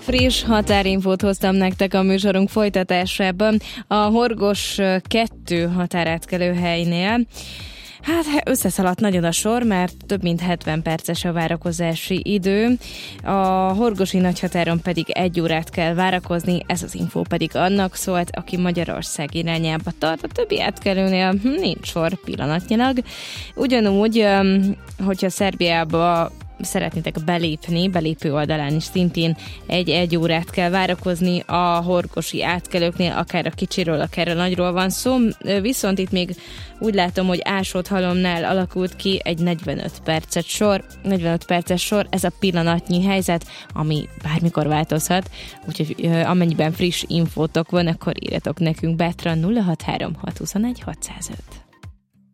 Friss határinfót hoztam nektek a műsorunk folytatásában. A Horgos 2 határátkelőhelynél hát összeszaladt nagyon a sor, mert több mint 70 perces a várakozási idő. A horgosi nagyhatáron pedig 1 órát kell várakozni, ez az infó pedig annak szólt, aki Magyarország irányába tart. A többi átkelőnél nincs sor pillanatnyilag. Ugyanúgy, hogyha Szerbiába szeretnétek belépni, belépő oldalán is szintén 1 órát kell várakozni a horgosi átkelőknél, akár a kicsiről, akár a nagyról van szó, viszont itt még úgy látom, hogy Ásóthalomnál alakult ki egy 45 perces sor, ez a pillanatnyi helyzet, ami bármikor változhat, úgyhogy amennyiben friss infótok van, akkor írjatok nekünk bátran 063 621 605.